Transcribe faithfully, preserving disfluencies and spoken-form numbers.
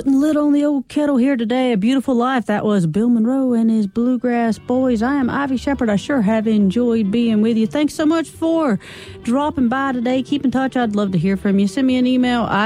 putting the lid on the old kettle here today. A Beautiful Life. That was Bill Monroe and his Bluegrass Boys. I am Ivy Shepherd. I sure have enjoyed being with you. Thanks so much for dropping by today. Keep in touch. I'd love to hear from you. Send me an email,